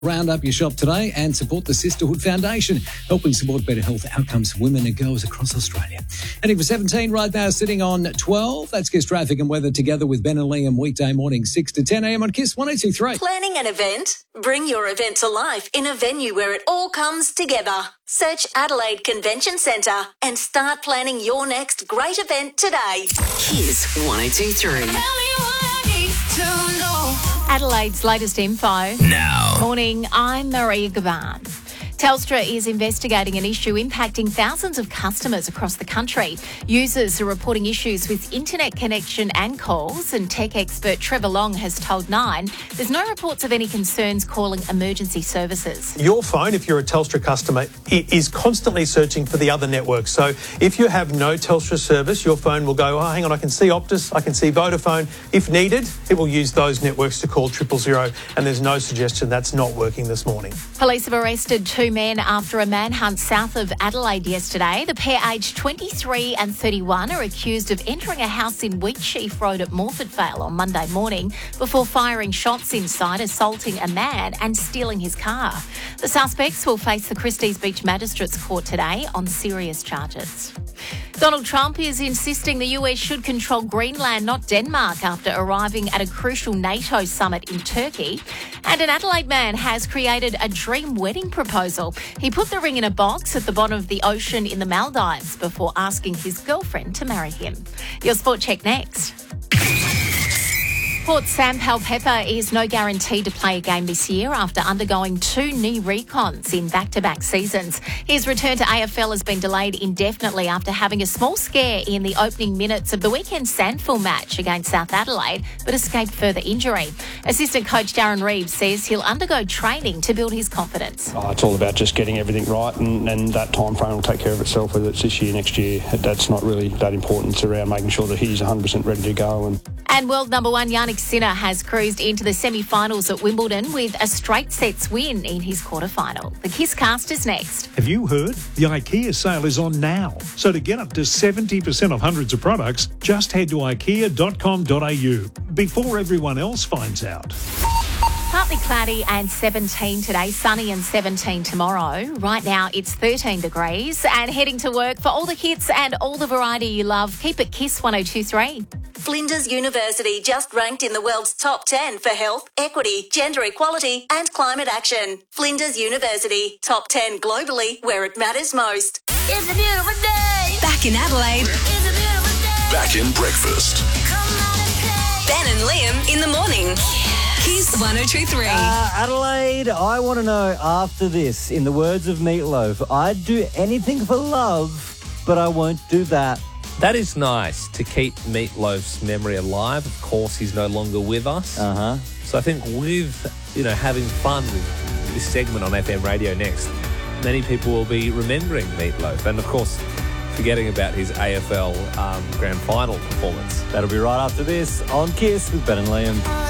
Round up your shop today and support the Sisterhood Foundation, helping support better health outcomes for women and girls across Australia. Heading for 17 right now, sitting on 12. That's Kiss Traffic and Weather together with Ben and Liam, weekday morning 6 to 10 a.m. on Kiss 102.3. Planning an event? Bring your event to life in a venue where it all comes together. Search Adelaide Convention Centre and start planning your next great event today. Kiss 102.3. Adelaide's latest info. Now. Morning, I'm Maria Gavan. Telstra is investigating an issue impacting thousands of customers across the country. Users are reporting issues with internet connection and calls, and tech expert Trevor Long has told Nine there's no reports of any concerns calling emergency services. Your phone, if you're a Telstra customer, is constantly searching for the other networks. So if you have no Telstra service, your phone will go, hang on, I can see Optus, I can see Vodafone. If needed, it will use those networks to call 000, and there's no suggestion that's not working this morning. Police have arrested two men after a manhunt south of Adelaide yesterday. The pair, aged 23 and 31, are accused of entering a house in Wheatsheaf Road at Morfordvale on Monday morning before firing shots inside, assaulting a man and stealing his car. The suspects will face the Christie's Beach Magistrates Court today on serious charges. Donald Trump is insisting the US should control Greenland, not Denmark, after arriving at a crucial NATO summit in Turkey. And an Adelaide man has created a dream wedding proposal. He put the ring in a box at the bottom of the ocean in the Maldives before asking his girlfriend to marry him. Your sport check next. Port's Sam Powell-Pepper is no guarantee to play a game this year after undergoing 2 knee recons in back-to-back seasons. His return to AFL has been delayed indefinitely after having a small scare in the opening minutes of the weekend Sandford match against South Adelaide, but escaped further injury. Assistant coach Darren Reeves says he'll undergo training to build his confidence. It's all about just getting everything right, and that time frame will take care of itself, whether it's this year, next year. That's not really that important. It's around making sure that he's 100% ready to go. And world number one Yannick Sinner has cruised into the semi-finals at Wimbledon with a straight sets win in his quarter-final. The Kiss Cast is next. Have you heard? The IKEA sale is on now. So to get up to 70% off hundreds of products, just head to ikea.com.au before everyone else finds out. Partly cloudy and 17 today, sunny and 17 tomorrow. Right now it's 13 degrees and heading to work. For all the hits and all the variety you love, keep it Kiss 102.3. Flinders University just ranked in the world's top 10 for health, equity, gender equality and climate action. Flinders University, top 10 globally where it matters most. It's a beautiful day. Back in Adelaide. It's a beautiful day. Back in breakfast. Ben and Liam in the morning. Kiss 102.3. Adelaide, I want to know after this, in the words of Meatloaf, I'd do anything for love, but I won't do that. That is nice to keep Meatloaf's memory alive. Of course, he's no longer with us. So I think with, having fun with this segment on FM radio next, many people will be remembering Meatloaf. And of course, forgetting about his AFL Grand Final performance. That'll be right after this on Kiss with Ben and Liam.